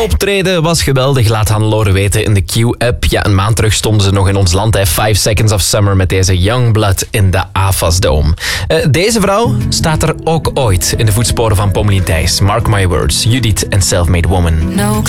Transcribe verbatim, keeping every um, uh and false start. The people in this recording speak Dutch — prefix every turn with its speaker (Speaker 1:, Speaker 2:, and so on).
Speaker 1: optreden was geweldig, laat Hannelore weten in de Q-app. Ja, een maand terug stonden ze nog in ons land, hè. Five Seconds of Summer met deze Youngblood in de A F A S Dome. Uh, deze vrouw staat er ook ooit in de voetsporen van Pommelien Thijs. Mark my words, Judith en Self-Made Woman.
Speaker 2: No